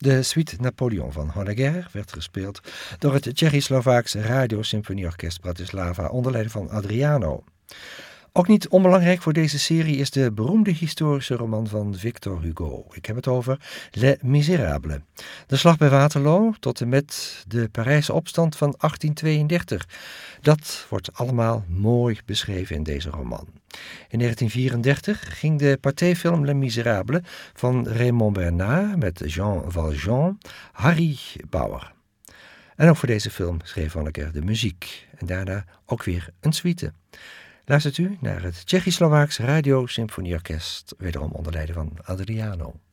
De suite Napoleon van Honegger werd gespeeld door het Tsjechoslowaaks Radiosymfonieorkest Bratislava onder leiding van Adriano. Ook niet onbelangrijk voor deze serie is de beroemde historische roman van Victor Hugo. Ik heb het over Les Misérables. De slag bij Waterloo tot en met de Parijse opstand van 1832. Dat wordt allemaal mooi beschreven in deze roman. In 1934 ging de partijfilm Les Misérables van Raymond Bernard met Jean Valjean, Harry Bauer. En ook voor deze film schreef Honegger de muziek en daarna ook weer een suite. Luistert u naar het Tsjechoslowaaks Radiosymfonieorkest, wederom onder leiding van Adriano.